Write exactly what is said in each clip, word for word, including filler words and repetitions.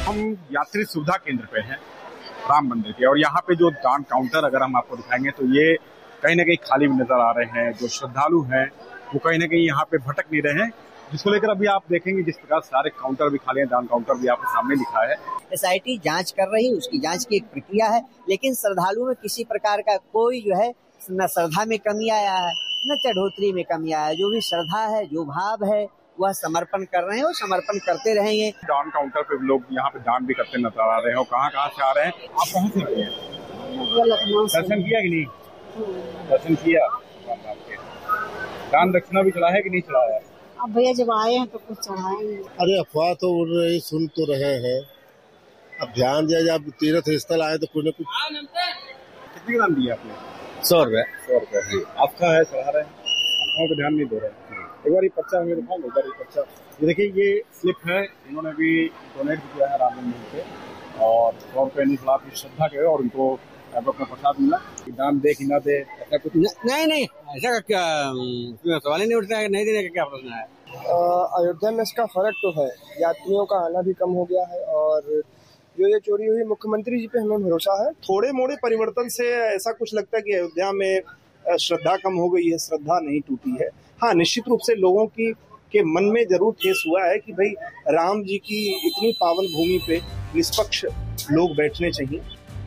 हम यात्री सुविधा केंद्र पे हैं राम मंदिर के, और यहाँ पे जो दान काउंटर अगर हम आपको दिखाएंगे तो ये कहीं ना कहीं खाली भी नजर आ रहे हैं। जो श्रद्धालु हैं वो कहीं ना कहीं यहाँ पे भटक नहीं रहे हैं, जिसको लेकर अभी आप देखेंगे जिस प्रकार सारे काउंटर भी खाली हैं, दान काउंटर भी आपके सामने लिखा है। एसआईटी जांच कर रही है, उसकी जांच की एक प्रक्रिया है, लेकिन श्रद्धालुओं में किसी प्रकार का कोई जो है न श्रद्धा में कमी आया है न चढ़ोतरी में कमी आया है। जो भी श्रद्धा है, जो भाव है, वह समर्पण कर रहे हैं और समर्पण करते रहेंगे। दान काउंटर पे लोग यहाँ पे दान भी करते नजर आ रहे हैं। और कहाँ कहाँ से आ रहे हैं? आप कहाँ से आए हैं? दर्शन किया कि नहीं? दर्शन किया। दान दक्षिणा भी चढ़ा है कि नहीं चढ़ाया? अब भैया जब आए हैं तो कुछ चढ़ाएंगे। अरे अफवाह तो उड़ रही, सुन तो रहे हैं। अब ध्यान दिया जाए, अब तीर्थ स्थल आए तो कुछ न कुछ। कितने दान दिए आपने? सौ रुपए। सौ रुपए आपका है, चढ़ा रहे हैं, आपको तो ध्यान नहीं दे रहे हैं। एक बार ये पर्चा हमें दिखाओ, एक बार ये पर्चा। ये देखिए, ये स्लिप है, इन्होंने भी डोनेट किया है राम मंदिर पे, और सौ रुपए निकला आपकी श्रद्धा के, और उनको अपना प्रसाद मिला। दान दे कि ना दे, ऐसा कुछ नहीं नहीं ऐसा क्या सवाल ही नहीं उठता है। नहीं देने का क्या प्रश्न है? अयोध्या में इसका फर्क तो है, यात्रियों का आना भी कम हो गया है, और जो ये चोरी हुई, मुख्यमंत्री जी पे हमें भरोसा है। थोड़े मोड़े परिवर्तन से ऐसा कुछ लगता है कि अयोध्या में श्रद्धा कम हो गई है, श्रद्धा नहीं टूटी है। हाँ, निश्चित रूप से लोगों की के मन में जरूर ठेस हुआ है कि भाई राम जी की इतनी पावन भूमि पे निष्पक्ष लोग बैठने चाहिए।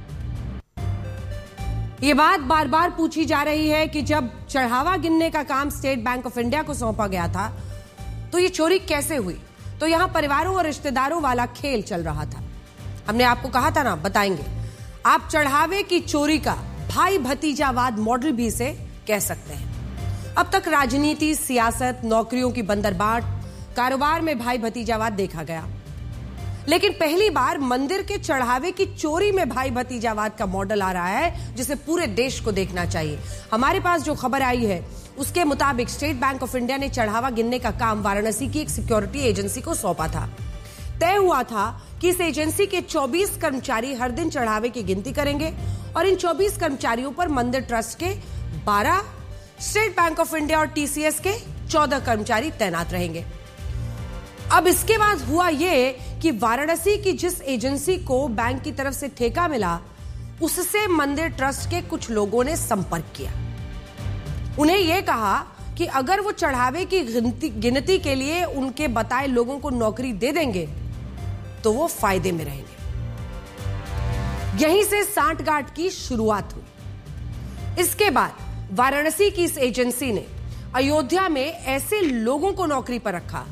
ये बात बार बार पूछी जा रही है कि जब चढ़ावा गिनने का काम स्टेट बैंक ऑफ इंडिया को सौंपा गया था तो ये चोरी कैसे हुई? तो यहां परिवारों और रिश्तेदारों वाला खेल चल रहा था। हमने आपको कहा था ना, बताएंगे। आप चढ़ावे की चोरी का भाई भतीजावाद मॉडल भी इसे कह सकते हैं। अब तक राजनीति, सियासत, नौकरियों की बंदरबाट, कारोबार में भाई भतीजावाद देखा गया, लेकिन पहली बार मंदिर के चढ़ावे की चोरी में भाई भतीजावाद का मॉडल आ रहा है, जिसे पूरे देश को देखना चाहिए। हमारे पास जो खबर आई है उसके मुताबिक स्टेट बैंक ऑफ इंडिया ने चढ़ावा गिनने का काम वाराणसी की एक सिक्योरिटी एजेंसी को सौंपा था। तय हुआ था कि इस एजेंसी के चौबीस कर्मचारी हर दिन चढ़ावे की गिनती करेंगे, और इन चौबीस कर्मचारियों पर मंदिर ट्रस्ट के बारह, स्टेट बैंक ऑफ इंडिया और टीसीएस के चौदह कर्मचारी तैनात रहेंगे। अब इसके बाद हुआ यह कि वाराणसी की जिस एजेंसी को बैंक की तरफ से ठेका मिला, उससे मंदिर ट्रस्ट के कुछ लोगों ने संपर्क किया। उन्हें यह कहा कि अगर वो चढ़ावे की गिनती गिनती के लिए उनके बताए लोगों को नौकरी दे देंगे तो वो फायदे में रहेंगे। यहीं से सांठगांठ की शुरुआत हुई। इसके बाद वाराणसी की इस एजेंसी ने अयोध्या में ऐसे लोगों को नौकरी पर रखा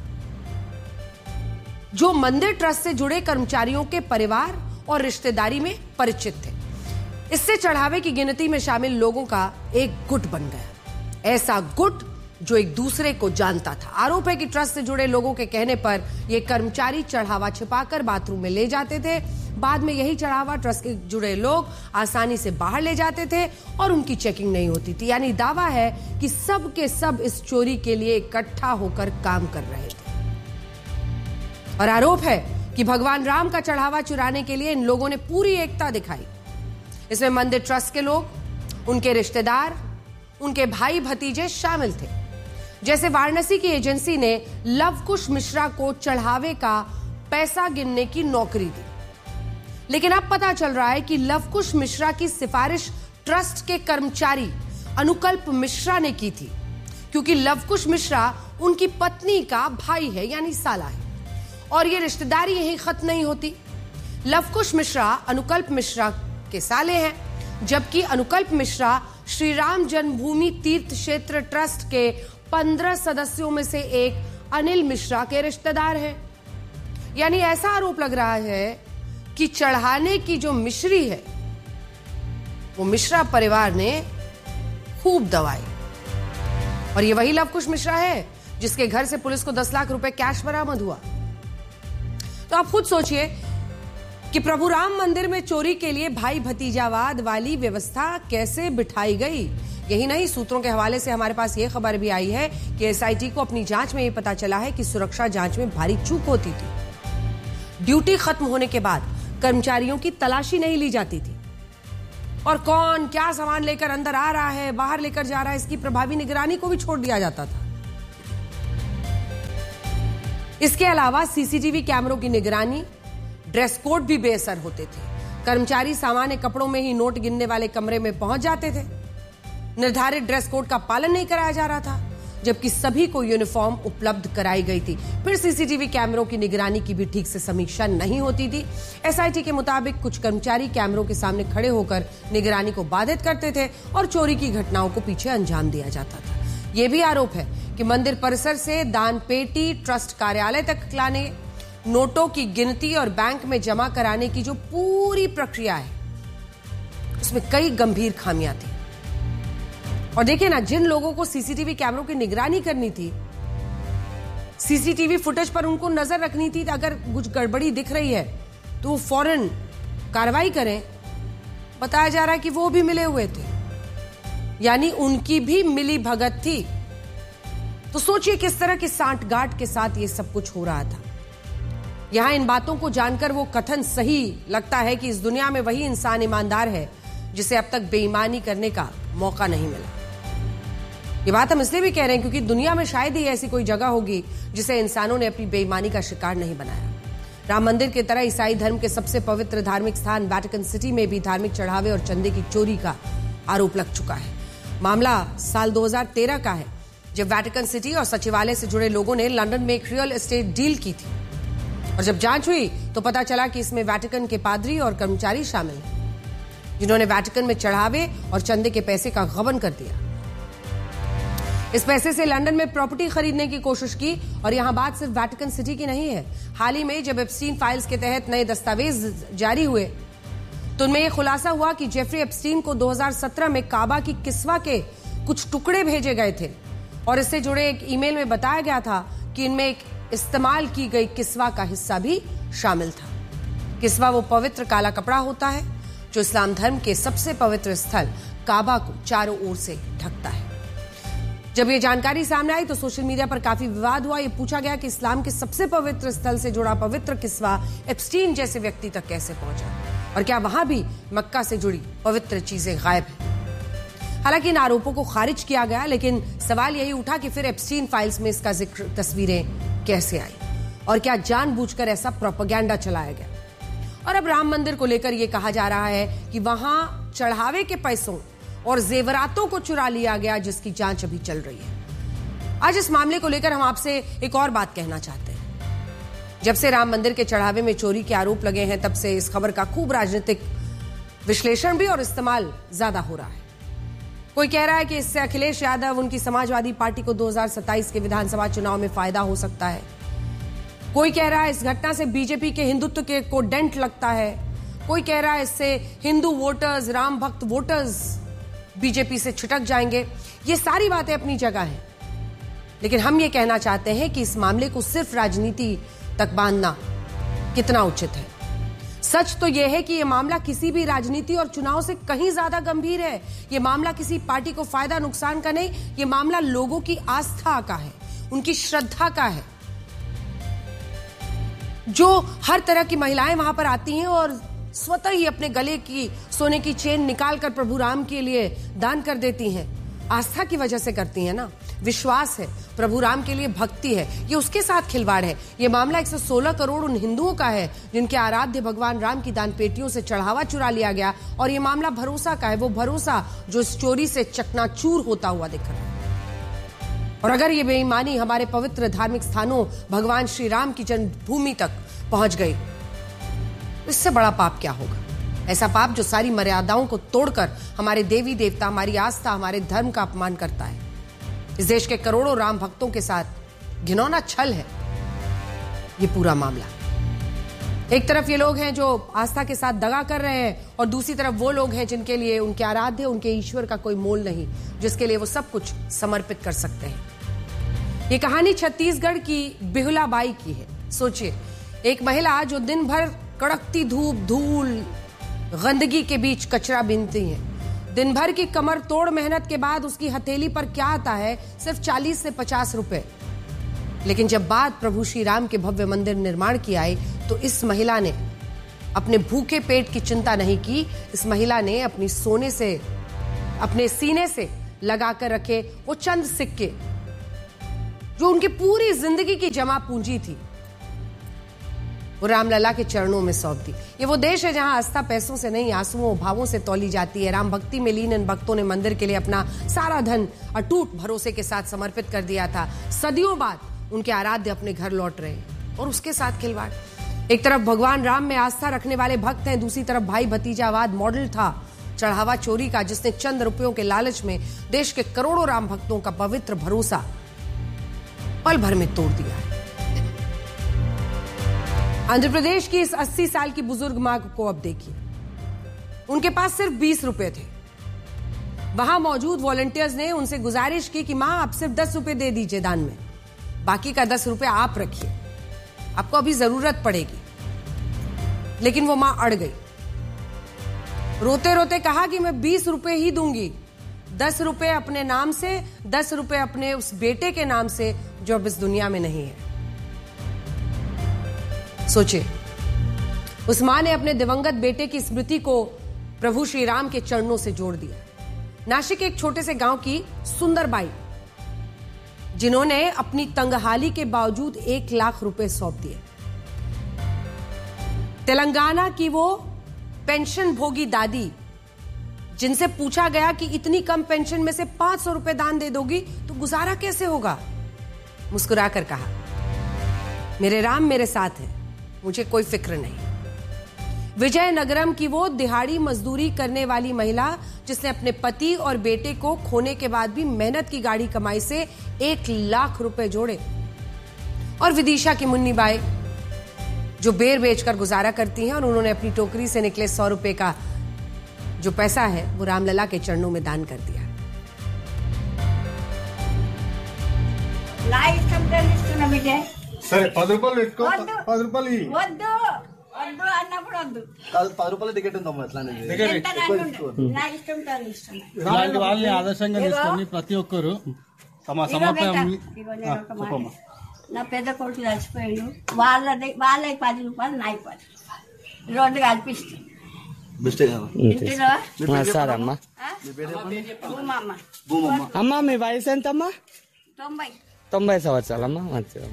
जो मंदिर ट्रस्ट से जुड़े कर्मचारियों के परिवार और रिश्तेदारी में परिचित थे। इससे चढ़ावे की गिनती में शामिल लोगों का एक गुट बन गया, ऐसा गुट जो एक दूसरे को जानता था। आरोप है कि ट्रस्ट से जुड़े लोगों के कहने पर ये कर्मचारी चढ़ावा छिपाकर बाथरूम में ले जाते थे। बाद में यही चढ़ावा ट्रस्ट के जुड़े लोग आसानी से बाहर ले जाते थे और उनकी चेकिंग नहीं होती थी। यानी दावा है कि सब के सब इस चोरी के लिए इकट्ठा होकर काम कर रहे थे। और आरोप है कि भगवान राम का चढ़ावा चुराने के लिए इन लोगों ने पूरी एकता दिखाई। इसमें मंदिर ट्रस्ट के लोग, उनके रिश्तेदार, उनके भाई भतीजे शामिल थे। जैसे वाराणसी की एजेंसी ने लवकुश मिश्रा को चढ़ावे का पैसा गिनने की नौकरी दी, लेकिन अब पता चल रहा है कि लवकुश मिश्रा की सिफारिश ट्रस्ट के कर्मचारी अनुकल्प मिश्रा ने की थी, क्योंकि लवकुश मिश्रा उनकी पत्नी का भाई है, यानी साला है, और ये रिश्तेदारी यहीं खत्म नहीं होती। लवकुश मिश्रा अनुकल्प मिश्रा के साले हैं, जबकि अनुकल्प मिश्रा श्री राम जन्मभूमि तीर्थ क्षेत्र ट्रस्ट के पंद्रह सदस्यों में से एक अनिल मिश्रा के रिश्तेदार हैं। यानी ऐसा आरोप लग रहा है कि चढ़ाने की जो मिश्री है वो मिश्रा परिवार ने खूब दबाई, और ये वही लवकुश मिश्रा है जिसके घर से पुलिस को दस लाख रुपए कैश बरामद हुआ। तो आप खुद सोचिए कि प्रभु राम मंदिर में चोरी के लिए भाई भतीजावाद वाली व्यवस्था कैसे बिठाई गई। यही नहीं, सूत्रों के हवाले से हमारे पास यह खबर भी आई है कि एसआईटी को अपनी जांच में यह पता चला है कि सुरक्षा जांच में भारी चूक होती थी। ड्यूटी खत्म होने के बाद कर्मचारियों की तलाशी नहीं ली जाती थी, और कौन क्या सामान लेकर अंदर आ रहा है, बाहर लेकर जा रहा है, इसकी प्रभावी निगरानी को भी छोड़ दिया जाता था। इसके अलावा सीसीटीवी कैमरों की निगरानी, ड्रेस कोड भी बेअसर होते थे। कर्मचारी सामान्य कपड़ों में ही नोट गिनने वाले कमरे में पहुंच जाते थे। निर्धारित ड्रेस कोड का पालन नहीं कराया जा रहा था, जबकि सभी को यूनिफॉर्म उपलब्ध कराई गई थी। फिर सीसीटीवी कैमरों की निगरानी की भी ठीक से समीक्षा नहीं होती थी। एसआईटी के मुताबिक कुछ कर्मचारी कैमरों के सामने खड़े होकर निगरानी को बाधित करते थे और चोरी की घटनाओं को पीछे अंजाम दिया जाता था। यह भी आरोप है कि मंदिर परिसर से दान पेटी, ट्रस्ट कार्यालय तक लाने, नोटों की गिनती और बैंक में जमा कराने की जो पूरी प्रक्रिया है, उसमें कई गंभीर खामियां थी। और देखिए ना, जिन लोगों को सीसीटीवी कैमरों की निगरानी करनी थी, सीसीटीवी फुटेज पर उनको नजर रखनी थी, अगर कुछ गड़बड़ी दिख रही है तो वो फौरन कार्रवाई करें, बताया जा रहा है कि वो भी मिले हुए थे, यानी उनकी भी मिली भगत थी। तो सोचिए किस तरह की सांठगांठ के साथ ये सब कुछ हो रहा था। यहां इन बातों को जानकर वो कथन सही लगता है कि इस दुनिया में वही इंसान ईमानदार है जिसे अब तक बेईमानी करने का मौका नहीं मिला। ये बात हम इसलिए भी कह रहे हैं क्योंकि दुनिया में शायद ही ऐसी कोई जगह होगी जिसे इंसानों ने अपनी बेईमानी का शिकार नहीं बनाया। राम मंदिर की तरह ईसाई धर्म के सबसे पवित्र धार्मिक स्थान वेटिकन सिटी में भी धार्मिक चढ़ावे और चंदे की चोरी का आरोप लग चुका है। मामला साल दो हज़ार तेरह का है, जब वेटिकन सिटी और सचिवालय से जुड़े लोगों ने लंदन में एक रियल एस्टेट डील की थी, और जब जांच हुई तो पता चला कि इसमें वेटिकन के पादरी और कर्मचारी शामिल हैं, जिन्होंने वेटिकन में चढ़ावे और चंदे के पैसे का गबन कर दिया। इस पैसे से लंदन में प्रॉपर्टी खरीदने की कोशिश की। और यहां बात सिर्फ वेटिकन सिटी की नहीं है। हाल ही में जब एप्स्टीन फाइल्स के तहत नए दस्तावेज जारी हुए तो उनमें यह खुलासा हुआ कि जेफरी एप्स्टीन को दो हज़ार सत्रह में काबा की किस्वा के कुछ टुकड़े भेजे गए थे, और इससे जुड़े एक ईमेल में बताया गया था कि इनमें एक इस्तेमाल की गई किस्वा का हिस्सा भी शामिल था। किस्वा वो पवित्र काला कपड़ा होता है जो इस्लाम धर्म के सबसे पवित्र स्थल काबा को चारों ओर से ढकता है। जब ये जानकारी सामने आई तो सोशल मीडिया पर काफी विवाद हुआ। ये पूछा गया कि इस्लाम के सबसे पवित्र स्थल से जुड़ा पवित्र किस्वा एप्स्टीन जैसे व्यक्ति तक कैसे पहुंचा, और क्या वहां भी मक्का से जुड़ी पवित्र चीजें गायब हैं। हालांकि इन आरोपों को खारिज किया गया, लेकिन सवाल यही उठा कि फिर एप्स्टीन फाइल्स में इसका जिक्र, तस्वीरें कैसे आई, और क्या जानबूझकर ऐसा प्रोपेगेंडा चलाया गया। और अब राम मंदिर को लेकर यह कहा जा रहा है कि वहां चढ़ावे के पैसों और जेवरातों को चुरा लिया गया, जिसकी जांच अभी चल रही है। आज इस मामले को लेकर हम आपसे एक और बात कहना चाहते हैं। जब से राम मंदिर के चढ़ावे में चोरी के आरोप लगे हैं, तब से इस खबर का खूब राजनीतिक विश्लेषण भी और इस्तेमाल ज्यादा हो रहा है। कोई कह रहा है कि इससे अखिलेश यादव, उनकी समाजवादी पार्टी को दो हज़ार सत्ताईस के विधानसभा चुनाव में फायदा हो सकता है। कोई कह रहा है इस घटना से बीजेपी के हिंदुत्व के को डेंट लगता है। कोई कह रहा है इससे हिंदू वोटर्स, राम भक्त वोटर्स बीजेपी से छिटक जाएंगे। ये सारी बातें अपनी जगह हैं, लेकिन हम ये कहना चाहते हैं कि इस मामले को सिर्फ राजनीति तक बांधना कितना उचित है। सच तो यह है कि यह मामला किसी भी राजनीति और चुनाव से कहीं ज्यादा गंभीर है। यह मामला किसी पार्टी को फायदा नुकसान का नहीं, यह मामला लोगों की आस्था का है, उनकी श्रद्धा का है। जो हर तरह की महिलाएं वहां पर आती हैं और स्वतः ही अपने गले की सोने की चेन निकालकर प्रभु राम के लिए दान कर देती हैं। आस्था की वजह से करती हैं ना, विश्वास है, प्रभु राम के लिए भक्ति है। ये उसके साथ खिलवाड़ है। ये मामला एक सौ सोलह करोड़ उन हिंदुओं का है जिनके आराध्य भगवान राम की दान पेटियों से चढ़ावा चुरा लिया गया, और ये मामला भरोसा का है, वो भरोसा जो इस चोरी से चकनाचूर होता हुआ दिख रहा है। और अगर ये बेईमानी हमारे पवित्र धार्मिक स्थानों, भगवान श्री राम की जन्मभूमि तक पहुंच गई, इससे बड़ा पाप क्या होगा। ऐसा पाप जो सारी मर्यादाओं को तोड़कर हमारे देवी देवता, हमारी आस्था, हमारे धर्म का अपमान करता है। इस देश के करोड़ों राम भक्तों के साथ घिनौना छल है ये पूरा मामला। एक तरफ ये लोग हैं जो आस्था के साथ दगा कर रहे हैं, और दूसरी तरफ वो लोग हैं जिनके लिए उनके आराध्य, उनके ईश्वर का कोई मोल नहीं, जिसके लिए वो सब कुछ समर्पित कर सकते हैं। ये कहानी छत्तीसगढ़ की बिहुला बाई की है। सोचिए, एक महिला जो दिन भर कड़कती धूप, धूल, गंदगी के बीच कचरा बीनती है। दिन भर की कमर तोड़ मेहनत के बाद उसकी हथेली पर क्या आता है? सिर्फ चालीस से पचास रुपए। लेकिन जब बात प्रभु श्री राम के भव्य मंदिर निर्माण की आई तो इस महिला ने अपने भूखे पेट की चिंता नहीं की। इस महिला ने अपनी सोने से, अपने सीने से लगा कर रखे वो चंद सिक्के जो उनकी पूरी जिंदगी की जमा पूंजी थी, वो रामलला के चरणों में सौंप दी। ये वो देश है जहां आस्था पैसों से नहीं, आंसुओं भावों से तौली जाती है। राम भक्ति में लीन इन भक्तों ने मंदिर के लिए अपना सारा धन अटूट भरोसे के साथ समर्पित कर दिया था। सदियों बाद उनके आराध्य अपने घर लौट रहे हैं और उसके साथ खिलवाड़। एक तरफ भगवान राम में आस्था रखने वाले भक्त हैं, दूसरी तरफ भाई भतीजावाद मॉडल था चढ़ावा चोरी का, जिसने चंद रुपयों के लालच में देश के करोड़ों राम भक्तों का पवित्र भरोसा पल भर में तोड़ दिया है। आंध्र प्रदेश की इस अस्सी साल की बुजुर्ग मां को अब देखिए। उनके पास सिर्फ बीस रुपए थे। वहां मौजूद वॉलंटियर्स ने उनसे गुजारिश की कि मां आप सिर्फ दस रुपए दे दीजिए दान में, बाकी का दस रुपए आप रखिए, आपको अभी जरूरत पड़ेगी। लेकिन वो मां अड़ गई। रोते रोते कहा कि मैं बीस रुपए ही दूंगी, दस रुपए अपने नाम से, दस रुपए अपने उस बेटे के नाम से जो अब इस दुनिया में नहीं है। सोचिए, उस मां ने अपने दिवंगत बेटे की स्मृति को प्रभु श्री राम के चरणों से जोड़ दिया। नासिक के एक छोटे से गांव की सुंदर बाई, जिन्होंने अपनी तंगहाली के बावजूद एक लाख रुपए सौंप दिए। तेलंगाना की वो पेंशन भोगी दादी, जिनसे पूछा गया कि इतनी कम पेंशन में से पांच सौ रुपए दान दे दोगी तो गुजारा कैसे होगा, मुस्कुराकर कहा, मेरे राम मेरे साथ है, मुझे कोई फिक्र नहीं। विजयनगरम की वो दिहाड़ी मजदूरी करने वाली महिला, जिसने अपने पति और बेटे को खोने के बाद भी मेहनत की गाड़ी कमाई से एक लाख रुपए जोड़े। और विदिशा की मुन्नी बाई, जो बेर बेचकर गुजारा करती हैं और उन्होंने अपनी टोकरी से निकले सौ रुपए का जो पैसा है वो रामलला के चरणों में दान कर दिया। సరే పది రూపాయలు పెట్టుకో, పది రూపాయలు ఇయ్యి. వద్దు వద్దు అన్నప్పుడు వద్దు. పది రూపాయలు టికెట్ ఉందమ్మా ఎట్లానే ఎంత నాకు నా ఇష్టం తాను ఇష్టం. ఇలాంటి వాళ్ళని ఆదర్శంగా తీసుకొని ప్రతి ఒక్కరు తమ సమర్పణ. నా పెద్ద కొడుకు చచ్చిపోయాడు, వాళ్ళది వాళ్ళకి పది రూపాయలు, నాయి పది రూపాయలు రెండు కల్పిస్తాను. సార్ అమ్మా అమ్మా మీ వయసు ఎంతమ్మా? తొంభై తొంభై సంవత్సరాలమ్మా. మంచిదమ్మా.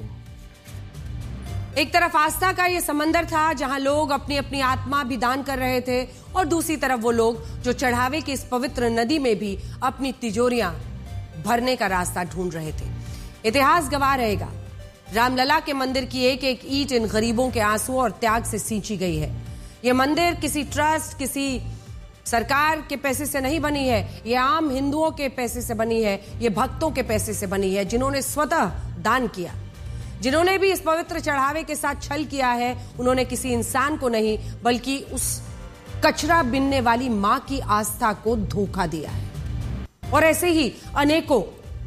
एक तरफ आस्था का ये समंदर था जहां लोग अपनी अपनी आत्मा भी दान कर रहे थे, और दूसरी तरफ वो लोग जो चढ़ावे की इस पवित्र नदी में भी अपनी तिजोरियां भरने का रास्ता ढूंढ रहे थे। इतिहास गवाह रहेगा, रामलला के मंदिर की एक एक ईंट इन गरीबों के आंसुओं और त्याग से सींची गई है। ये मंदिर किसी ट्रस्ट, किसी सरकार के पैसे से नहीं बनी है, ये आम हिंदुओं के पैसे से बनी है, ये भक्तों के पैसे से बनी है, जिन्होंने स्वतः दान किया। जिन्होंने भी इस पवित्र चढ़ावे के साथ छल किया है, उन्होंने किसी इंसान को नहीं बल्कि उस कचरा बिनने वाली मां की आस्था को धोखा दिया है। और ऐसे ही अनेकों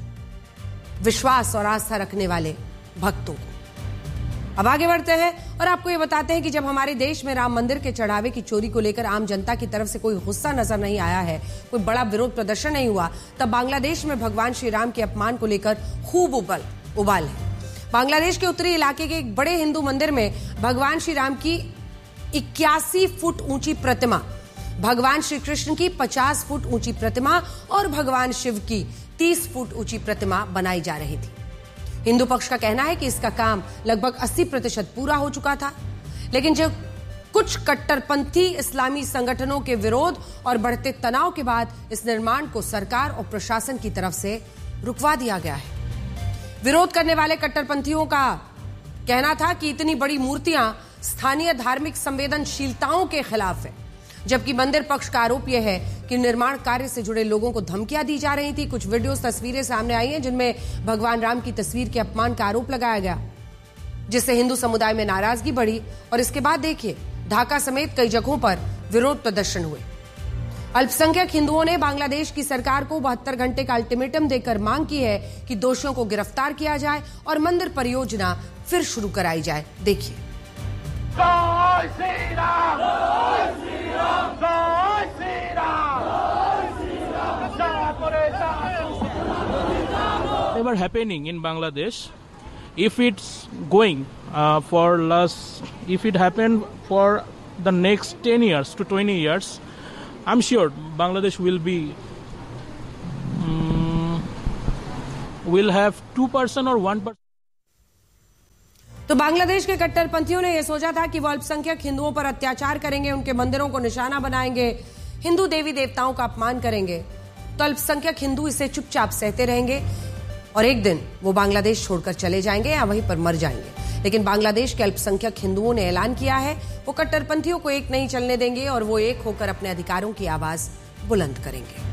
विश्वास और आस्था रखने वाले भक्तों को। अब आगे बढ़ते हैं और आपको ये बताते हैं कि जब हमारे देश में राम मंदिर के चढ़ावे की चोरी को लेकर आम जनता की तरफ से कोई गुस्सा नजर नहीं आया है, कोई बड़ा विरोध प्रदर्शन नहीं हुआ, तब बांग्लादेश में भगवान श्री राम के अपमान को लेकर खूब उबल उबाल है। बांग्लादेश के उत्तरी इलाके के एक बड़े हिंदू मंदिर में भगवान श्री राम की इक्यासी फुट ऊंची प्रतिमा, भगवान श्री कृष्ण की पचास फुट ऊंची प्रतिमा और भगवान शिव की तीस फुट ऊंची प्रतिमा बनाई जा रही थी। हिंदू पक्ष का कहना है कि इसका काम लगभग अस्सी प्रतिशत पूरा हो चुका था, लेकिन जो कुछ कट्टरपंथी इस्लामी संगठनों के विरोध और बढ़ते तनाव के बाद इस निर्माण को सरकार और प्रशासन की तरफ से रुकवा दिया गया है। विरोध करने वाले कट्टरपंथियों का कहना था कि इतनी बड़ी मूर्तियां स्थानीय धार्मिक संवेदनशीलताओं के खिलाफ है, जबकि मंदिर पक्ष का आरोप यह है कि निर्माण कार्य से जुड़े लोगों को धमकियां दी जा रही थी। कुछ वीडियोस, तस्वीरें सामने आई हैं जिनमें भगवान राम की तस्वीर के अपमान का आरोप लगाया गया, जिससे हिंदू समुदाय में नाराजगी बढ़ी। और इसके बाद देखिए, ढाका समेत कई जगहों पर विरोध प्रदर्शन हुए। अल्पसंख्यक हिंदुओं ने बांग्लादेश की सरकार को बहत्तर घंटे का अल्टीमेटम देकर मांग की है कि दोषियों को गिरफ्तार किया जाए और मंदिर परियोजना फिर शुरू कराई जाए। देखिए, ever happening in Bangladesh. If it's going uh, for last, if it happened for the next ten years to twenty years, I'm sure Bangladesh will be um, will have two percent or one percent. तो बांग्लादेश के कट्टरपंथियों ने यह सोचा था कि वो अल्पसंख्यक हिंदुओं पर अत्याचार करेंगे, उनके मंदिरों को निशाना बनाएंगे, हिंदू देवी देवताओं का अपमान करेंगे, तो अल्पसंख्यक हिंदू इसे चुपचाप सहते रहेंगे और एक दिन वो बांग्लादेश छोड़कर चले जाएंगे या वहीं पर मर जाएंगे। लेकिन बांग्लादेश के अल्पसंख्यक हिंदुओं ने ऐलान किया है वो कट्टरपंथियों को एक नहीं चलने देंगे और वो एक होकर अपने अधिकारों की आवाज बुलंद करेंगे।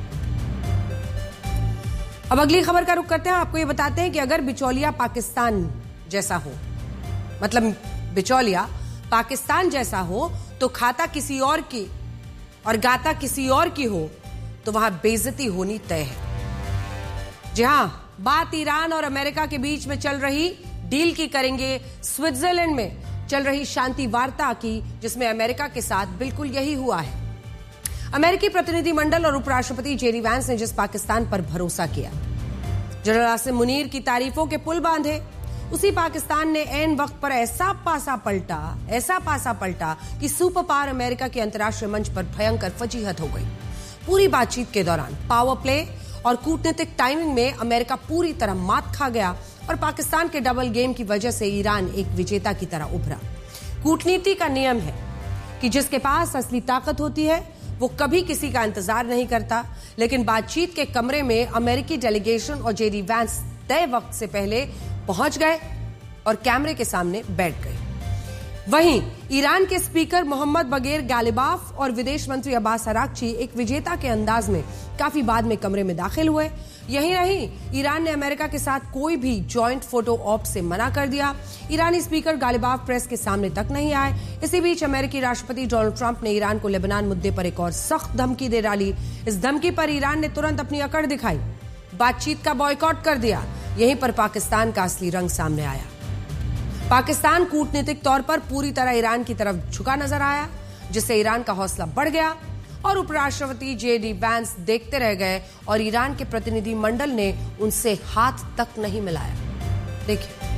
अब अगली खबर का रुख करते हैं। आपको ये बताते हैं कि अगर बिचौलिया पाकिस्तान जैसा हो, मतलब बिचौलिया पाकिस्तान जैसा हो, तो खाता किसी और की और गाता किसी और की हो तो वहां बेइज्जती होनी तय है। जी हां, बात ईरान और अमेरिका के बीच में चल रही डील की करेंगे। स्विट्जरलैंड में चल रही शांति वार्ता की, जिसमें अमेरिका के साथ बिल्कुल यही हुआ है। अमेरिकी प्रतिनिधिमंडल और उपराष्ट्रपति जेडी वैंस ने जिस पाकिस्तान पर भरोसा किया, जनरल आसिम मुनीर की तारीफों के पुल बांधे, उसी पाकिस्तान ने ऐन वक्त पर ऐसा पासा पलटा ऐसा पासा पलटा कि सुपर पावर अमेरिका के अंतर्राष्ट्रीय मंच पर भयंकर फजीहत हो गई। पूरी बातचीत के दौरान पावर प्ले और कूटनीतिक टाइमिंग में अमेरिका पूरी तरह मात खा गया और पाकिस्तान के डबल गेम की वजह से ईरान एक विजेता की तरह उभरा। कूटनीति का नियम है कि जिसके पास असली ताकत होती है वो कभी किसी का इंतजार नहीं करता, लेकिन बातचीत के कमरे में अमेरिकी डेलीगेशन और जेडी वैंस तय वक्त से पहले पहुंच गए और कैमरे के सामने बैठ गए। वहीं ईरान के स्पीकर मोहम्मद बगैर गालिबाफ और विदेश मंत्री अब्बास अराक्ची एक विजेता के अंदाज में काफी बाद में कमरे में दाखिल हुए। यही नहीं, ईरान ने अमेरिका के साथ कोई भी जॉइंट फोटो ऑप से मना कर दिया। ईरानी स्पीकर गालिबाफ प्रेस के सामने तक नहीं आए। इसी बीच अमेरिकी राष्ट्रपति डोनाल्ड ट्रंप ने ईरान को लेबनान मुद्दे पर एक और सख्त धमकी दे डाली। इस धमकी पर ईरान ने तुरंत अपनी अकड़ दिखाई, बातचीत का बॉयकॉट कर दिया। यहीं पर पाकिस्तान का असली रंग सामने आया। पाकिस्तान कूटनीतिक तौर पर पूरी तरह ईरान की तरफ झुका नजर आया, जिससे ईरान का हौसला बढ़ गया और उपराष्ट्रपति जेडी वैंस देखते रह गए और ईरान के प्रतिनिधि मंडल ने उनसे हाथ तक नहीं मिलाया। देखिए।